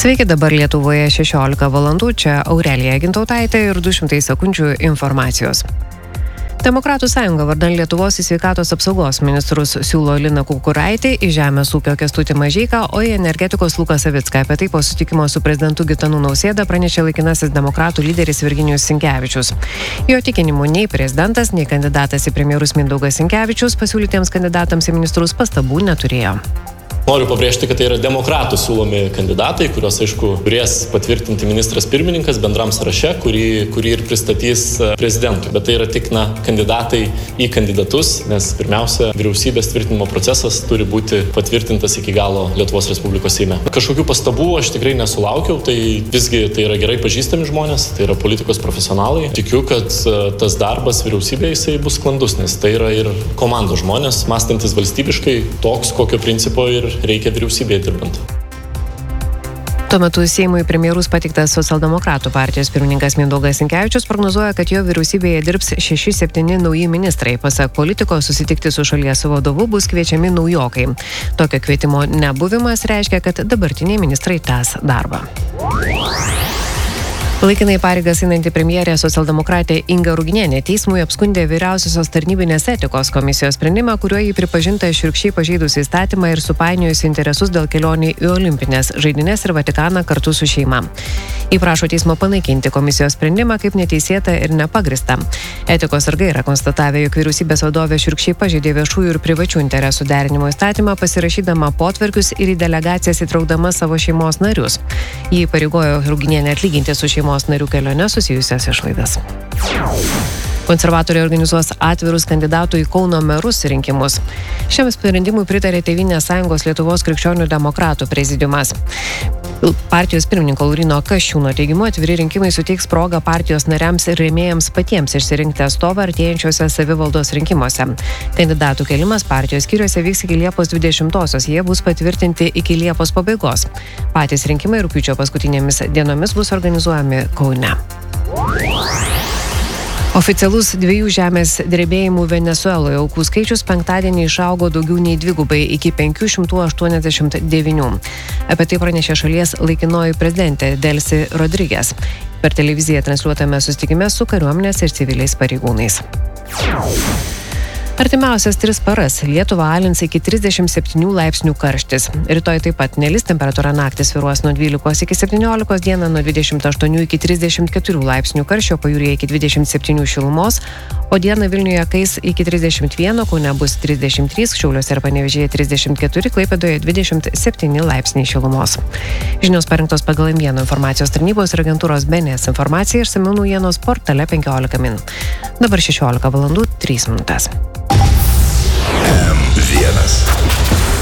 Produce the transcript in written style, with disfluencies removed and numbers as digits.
Sveiki, dabar Lietuvoje 16 valandų, čia Aurelija Gintautaitė ir 200 sekundžių informacijos. Demokratų sąjunga vardan Lietuvos į sveikatos apsaugos ministrus siūlo Liną Kukuraitį, į žemės ūkio Kęstutį Mažeiką, o į energetikos Luką Savicką. Apie tai po susitikimo su prezidentu Gitanu Nausėda pranešė laikinasis demokratų lyderis Virginijus Sinkevičius. Jo tikinimu, nei prezidentas, nei kandidatas į premjerus Mindaugas Sinkevičius pasiūlytiems kandidatams į ministrus pastabų neturėjo. Noriu pabrėžti, kad tai yra demokratų siūlomi kandidatai, kuriuos, aišku, turės patvirtinti ministras pirmininkas bendram sąraše, kurį ir pristatys prezidentui. Bet tai yra tik kandidatai į kandidatus, nes pirmiausia, vyriausybės tvirtinimo procesas turi būti patvirtintas iki galo Lietuvos Respublikos Seime. Kažkokių pastabų aš tikrai nesulaukiau, tai visgi tai yra gerai pažįstami žmonės, tai yra politikos profesionalai. Tikiu, kad tas darbas vyriausybėje jisai bus sklandus, nes tai yra ir komandos žmonės, mąstantis valstybiškai, toks, kokio principo ir reikia vyriausybėje dirbant. Tuo metu Seimui premjerus patiktas socialdemokratų partijos pirmininkas Mindaugas Sinkevičius prognozuoja, kad jo vyriausybėje dirbs 6-7 nauji ministrai. Pasak politiko, susitikti su šalies vadovu bus kviečiami naujokai. Tokio kvietimo nebuvimas reiškia, kad dabartiniai ministrai tęs darbą. Laikinai pareigas einanti premjerė socialdemokratė Inga Ruginienė teismui apskundė Vyriausiosios tarnybinės etikos komisijos sprendimą, kuriuo jį pripažinta šiurkščiai pažeidus įstatymą ir supainiojus interesus dėl kelionių į Olimpines žaidynes ir Vatikaną kartu su šeima. Jį prašo teismo panaikinti komisijos sprendimą kaip neteisėtą ir nepagristą. Etikos sargai yra konstatavę, jog vyriausybės vadovė šiurkščiai pažeidė viešųjų ir privačių interesų derinimo įstatymą, pasirašydama potvarkius ir į delegacijas įtraukdama savo šeimos narius. Jį įpareigojo Ruginienė atlyginti su šeimos narių keliones susijusias išlaidas. Konservatoriai organizuos atvirus kandidatų į Kauno merus rinkimus. Šiam sprendimui pritarė Tėvynės sąjungos Lietuvos krikščionių demokratų prezidiumas. Partijos pirmininko Lauryno Kasčiūno teigimu, atviri rinkimai suteiks progą partijos nariams ir rėmėjams patiems išsirinkti atstovą artėjančiuose savivaldos rinkimuose. Kandidatų kėlimas partijos skyriuose vyks iki Liepos 20-osios, jie bus patvirtinti iki Liepos pabaigos. Patys rinkimai rugpjūčio paskutinėmis dienomis bus organizuojami Kaune. Oficialus 2 žemės drebėjimų Venesueloje aukų skaičius penktadienį išaugo daugiau nei dvigubai iki 589. Apie tai pranešė šalies laikinoji prezidentė Delsi Rodriguez per televiziją transliuotame susitikime su kariuomenės ir civiliais pareigūnais. Artimiausias 3 paras Lietuvą alins iki 37 laipsnių karštis. Rytoj taip pat nelis, temperatūra naktį svyruos nuo 12 iki 17, dieną nuo 28 iki 34 laipsnių karščio, pajūryje iki 27 šilumos, o dieną Vilniuje kais iki 31, Kaune bus 33, Šiauliuose ir Panevėžyje 34, Klaipėdoje 27 laipsniai šilumos. Žinios parengtos pagal M1 informacijos tarnybos ir agentūros BNS informacija ir išsamių naujienos portale 15 min. Dabar 16 valandų 3 minutės. M1